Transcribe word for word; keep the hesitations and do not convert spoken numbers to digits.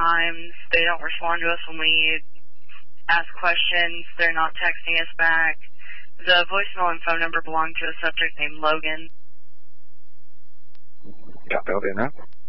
times. They don't respond to us when we ask questions. They're not texting us back. The voicemail and phone number belong to a subject named Logan. Copy, I'll be in that.